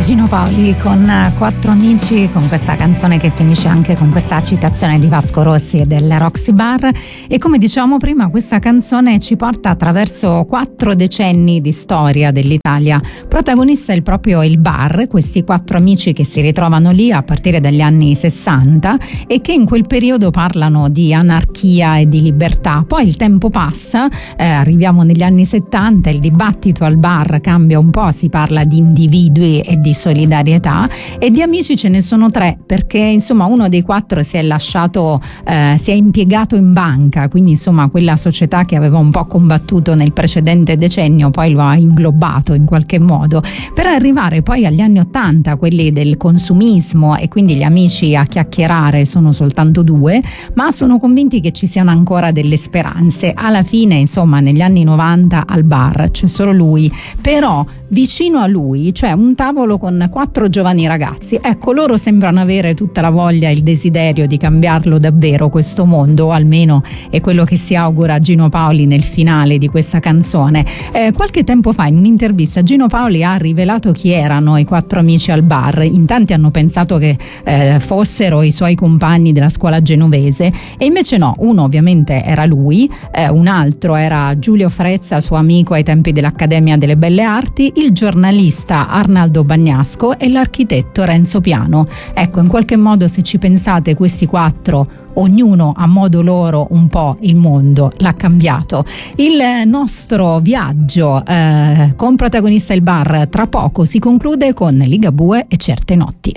Gino Paoli con Quattro Amici, con questa canzone che finisce anche con questa citazione di Vasco Rossi e del Roxy Bar. E come dicevamo prima, questa canzone ci porta attraverso 4 decenni di storia dell'Italia. Protagonista è proprio il bar, questi 4 amici che si ritrovano lì a partire dagli anni 60 e che in quel periodo parlano di anarchia e di libertà. Poi il tempo passa, arriviamo negli anni 70, il dibattito al bar cambia un po', si parla di individui e di solidarietà, e di amici ce ne sono 3, perché insomma uno dei 4 si è lasciato, si è impiegato in banca, quindi insomma quella società che aveva un po' combattuto nel precedente decennio poi lo ha inglobato in qualche modo, per arrivare poi agli anni 80, quelli del consumismo, e quindi gli amici a chiacchierare sono soltanto 2, ma sono convinti che ci siano ancora delle speranze. Alla fine insomma negli anni 90 al bar c'è solo lui, però vicino a lui c'è un tavolo con 4 giovani ragazzi. Ecco, loro sembrano avere tutta la voglia e il desiderio di cambiarlo davvero questo mondo, o almeno è quello che si augura Gino Paoli nel finale di questa canzone. Qualche tempo fa in un'intervista Gino Paoli ha rivelato chi erano i 4 amici al bar. In tanti hanno pensato che fossero i suoi compagni della scuola genovese, e invece no, uno ovviamente era lui, un altro era Giulio Frezza, suo amico ai tempi dell'Accademia delle Belle Arti, il giornalista Arnaldo Bagnasco e l'architetto Renzo Piano. Ecco, in qualche modo, se ci pensate, questi 4, ognuno a modo loro un po' il mondo l'ha cambiato. Il nostro viaggio con protagonista il bar tra poco si conclude con Ligabue e Certe notti.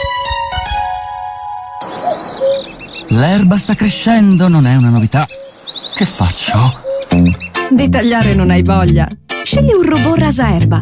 L'erba sta crescendo, non è una novità. Che faccio? Di tagliare non hai voglia? Scegli un robot rasa erba.